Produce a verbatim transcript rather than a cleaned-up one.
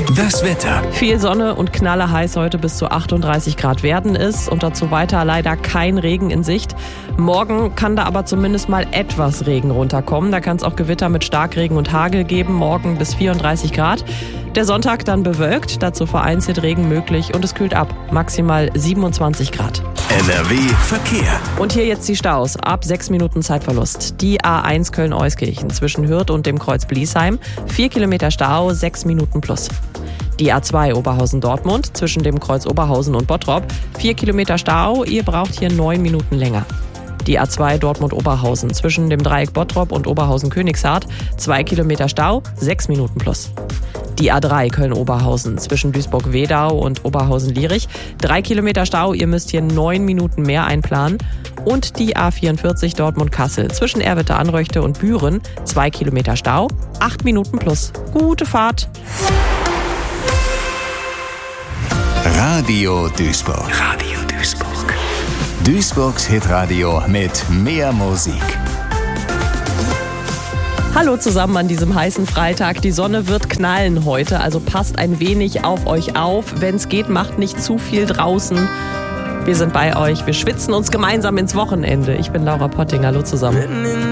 Das Wetter. Viel Sonne und knallerheiß heute, bis zu achtunddreißig Grad werden es und dazu weiter leider kein Regen in Sicht. Morgen kann da aber zumindest mal etwas Regen runterkommen. Da kann es auch Gewitter mit Starkregen und Hagel geben, morgen bis vierunddreißig Grad. Der Sonntag dann bewölkt, dazu vereinzelt Regen möglich und es kühlt ab, maximal siebenundzwanzig Grad. N R W Verkehr. Und hier jetzt die Staus. Ab sechs Minuten Zeitverlust. Die A eins Köln-Euskirchen zwischen Hürth und dem Kreuz Bliesheim. Vier Kilometer Stau, sechs Minuten plus. Die A zwei Oberhausen-Dortmund zwischen dem Kreuz Oberhausen und Bottrop. Vier Kilometer Stau, ihr braucht hier neun Minuten länger. Die A zwei Dortmund-Oberhausen zwischen dem Dreieck Bottrop und Oberhausen-Königshardt. Zwei Kilometer Stau, sechs Minuten plus. Die A drei Köln-Oberhausen zwischen Duisburg-Wedau und Oberhausen-Lierich. Drei Kilometer Stau, ihr müsst hier neun Minuten mehr einplanen. Und die A vierundvierzig Dortmund-Kassel zwischen Erwitte-Anröchte und Büren. Zwei Kilometer Stau, acht Minuten plus. Gute Fahrt. Radio Duisburg. Radio Duisburg. Duisburgs Hitradio mit mehr Musik. Hallo zusammen an diesem heißen Freitag. Die Sonne wird knallen heute, also passt ein wenig auf euch auf. Wenn es geht, macht nicht zu viel draußen. Wir sind bei euch, wir schwitzen uns gemeinsam ins Wochenende. Ich bin Laura Potting, hallo zusammen.